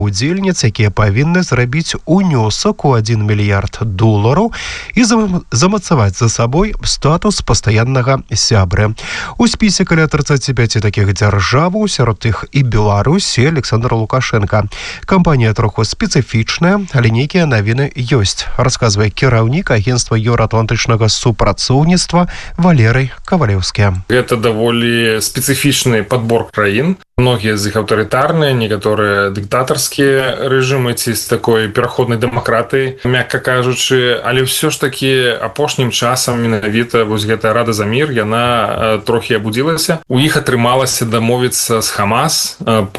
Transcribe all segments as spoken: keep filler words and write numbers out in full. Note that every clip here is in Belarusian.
удзельніц, якія павінны зрабіць унёсак у адзін мільярд долараў і замацаваць за сабой статус пастаяннага сябры. У спісе каля тридцати пяти такіх дзяржаваў, сярод іх і Беларусь, і Александр Лукашенко. Кампанія троху спецыфічная, але нейкія навіны ёсць, расказвае кіраўнік агентства еўраатлантычнага супрацоўніцтва Валерый Кавалеўскі. Гэта даволі спецыфічны падбор краін. Многія з іх аўтарытарныя, некаторыя дыктатарскія рэжымы ці з такой пераходнай дэмакратыі, мякка кажучы, але ўсё ж такі апошнім часам менавіта вось гэтая Рада за мір, яна трохі абудзілася. У іх атрымалася дамовіцца з Хамас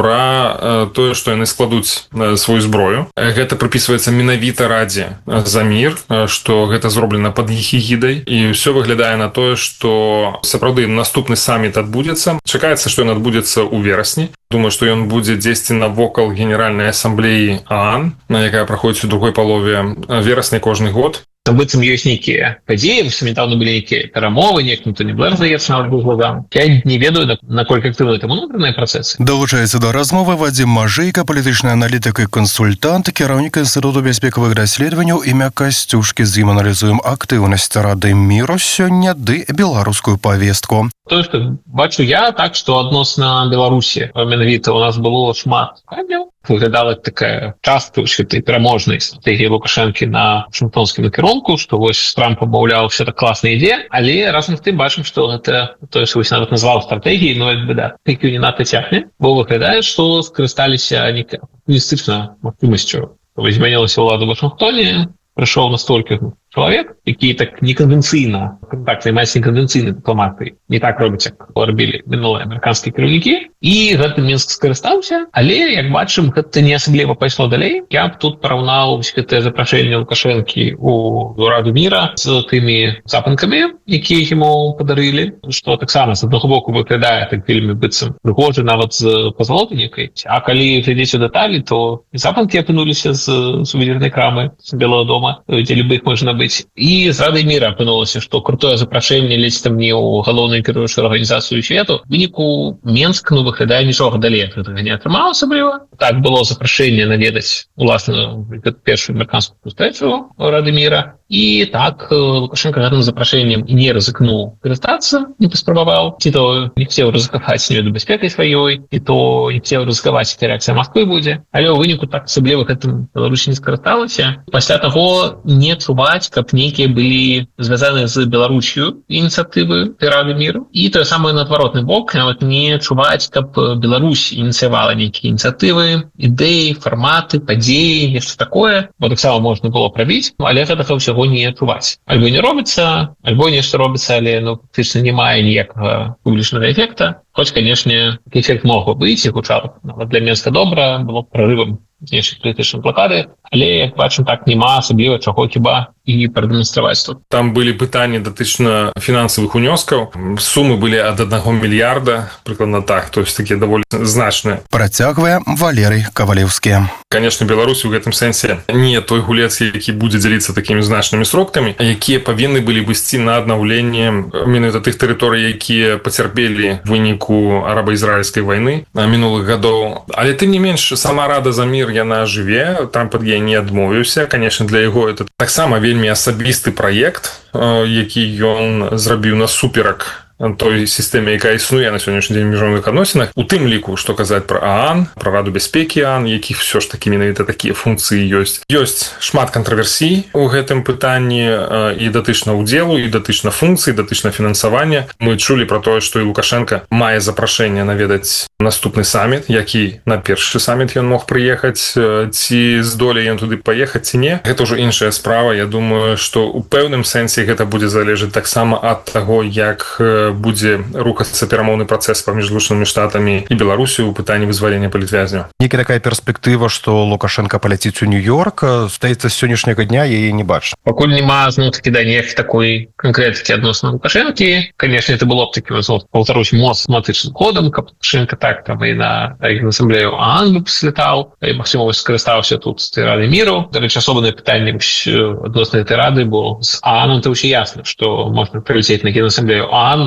пра тое, што яны складуць сваю зброю. Гэта прыпісваецца менавіта Радзе за мір, што гэта зроблена пад іх эгідай, і ўсё выглядае на тое, што сапраўды наступны саміт адбудзецца. Чакаецца, што ён адбудзецца ў верасні. Думаю, што ён будзе дзесьці навокал Генеральнай асамблеі ААН, якая праходзіць у другой палове верасня кожны год. Там быццам ёсць нейкія падзеі, нядаўна былі нейкія перамовы, неяк Тоні Блэр, здаецца, нават быў главам. Я не ведаю, наколькі актыўны там унутраныя працэсы. Далучаецца да размовы Вадзім Мажэйка, палітычны аналітык і кансультант, кіраўнік Інстытуту бяспекавых даследаванняў імя Касцюшкі. З ім аналізуем актыўнасць Рады міру сёння ды беларускую павестку. Тое, што бачу я, так, што адносна Беларусі менавіта у нас было шмат камняў. Выглядала такая частка гэтай пераможнай стратэгіі Лукашэнкі на вашынгтонскім накірунку, што вось Трамп маўляў, все так класна ідзе, але разам з тым бачым, што гэта тое, што вось нават назваў стратэгіяй, ну як бы да, якую не надта цягне, бо выглядае, што скарысталіся нейкай апартуністычнай магчымасцю. Змянілася ўлада ў Вашынгтоне, прыйшоў настолькі чалавек, які так неканвенцыйна, так займаецца неканвенцыйнай дыпламатыяй, не так робіць, як рабілі мінулыя амерыканскія кіраўнікі, і гэты Мінск скарыстаўся, але, як бачым, гэта не асабліва пайшло далей. Я б тут параўнаў гэтае запрашэнне Лукашэнкі ў Раду міра з тымі запанкамі, якія яму падарылі, што таксама з аднаго боку выглядае так вельмі быццам прыгожа, нават з пазалоты нейкай. А калі глядзець у дэталі, то і запанкі апынуліся з сувенірнай крамы з Белага дома, дзе любы іх можна набыць. І з Радай міра апынулася, што крутое запрашэнне ледзь там не ў галоўную кіруючую арганізацыю свету. У выніку Мінск, ну, выглядае нічога далей ад гэтага не атрымаў асабліва. Так было запрашэнне наведаць уласна першую амерыканскую сустрэчу Рады міра. І так Лукашенко гэтым запрашэннем і не рызыкнуў карыстацца, не паспрабаваў, ці то не хцеў рызыкаваць не веду бяспекай сваёй, і то не хцеў рызыкаваць, ці рэакцыя Масквы будзе. Але ў выніку так асабліва гэтым Беларусі не скарысталася. Пасля таго не чуваць, каб нейкія былі звязаныя з Беларусью ініцыятывы Рады міру. І тое самае на адваротны бок, нават не чуваць, каб Беларусь ініцыявала нейкія ініцыятывы, ідэі, фарматы, падзеі, нешта такое, бо таксама можна было правіць, але гэтага ўсяго не чуваць. Альбо не робіцца, альбо нешта робіцца, але ну, фактычна не мае ніякага публічнага эфекта. Хоць, канешне, эфект мог бы быць, і гучаў нават для Мінска добра, было прорывам знешніх палітычнай блакады, але, як бачым, так няма асабліва чаго хіба і прадэманстраваць тут. Там былі пытанні датычна фінансавых унёскаў. Сумы былі ад аднаго мільярда, прыкладна так, то есть такія даволі значныя. Працягвае Валерый Кавалеўскі. Конечно, Беларусь у гэтым сэнсе не той гулец, які будзе дзяліцца такімі значнымі сродкамі, якія павінны былі б ісці на аднаўленне менавіта тых тэрыторый, якія пацярпелі выніку араба-ізраільскай вайны мінулых гадоў. Але тым не менш, сама Рада за мір, яна жыве, Трамп ад яе не адмовіўся. Конечно, для яго это таксама вельмі асабісты праект, які ён зрабіў насуперак той сістэме, якая існуе на сённяшні дзень у міжнародных адносінах, у тым ліку, што казаць пра ААН, пра Раду бяспекі ААН, якіх все ж такі менавіта такія функцыі ёсць. Ёсць шмат кантраверсій у гэтым пытанні і датычна ўдзелу, і датычна функцый, датычна фінансавання. Мы чулі пра тое, што і Лукашенко мае запрашэнне наведаць наступны саміт, які на першы саміт ён мог прыехаць, ці здолее ён туды паехаць, ці не. Гэта ўжо іншая справа. Я думаю, што ў пэўным сэнсе гэта будзе залежаць таксама ад таго, як будзе рухацца перамоўны працэс паміж Злучанымі Штатамі і Беларусю ў пытанні вызвалення палітвязняў. Некая такая перспектыва, што Лукашенко паляціць у Нью-Йорк, здаецца, з сённяшняга дня яе не бачна. Пакуль няма зноў-такі да ніякай такой канкрэтыкі адносна Лукашэнкі. Канешне, это было б такім, паўтарусь, моцным ходам, каб Лукашенко так там і на асамблею ААН бы слетаў, і, магчыма, скарыстаўся тут з той Рады міру. Дарэчы, асобнае пытанне адносна гэтай рады, бо з ААН то ўсё ясна, што можна прылецець на генасамблею ААН,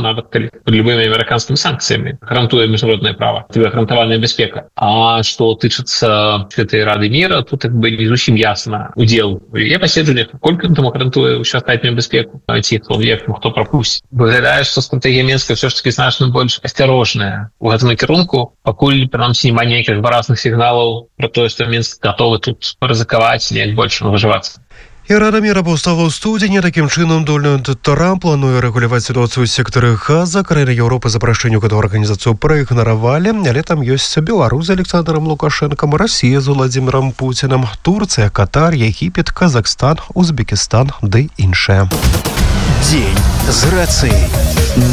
нават калі под любымі амерыканскімі санкцыямі гарантуе міжнароднае права, тебе гарантаваная бяспека. А што тычыцца гэтай рады мира, тут як бы не зусім ясна удзел яе паседжаннях, колькі там гарантуе ўсю астатнюю бяспеку, ці як хто прапусціць. Выглядае, што стратэгія Мінска ўсё ж таки значна больш асцярожная у гэтым накірунку, пакуль прынамсі няма нейкіх выразных сігналаў пра тое, што Мінск гатовы тут рызыкаваць, неяк больш наважывацца. І Рада міра паўстала ў студзені. Такім чынам Дональд Трамп плануе рэгуляваць сітуацыю ў сектары газа. Краіны Еўропы запрашэнню гэту арганізацыю праігнаравалі, але там ёсць Беларусь з Александром Лукашэнкам, Расія з Владзімірам Пуцінам, Турцыя, Катар, Егіпет, Казахстан, Узбекістан ды іншыя. Дзень з рацыяй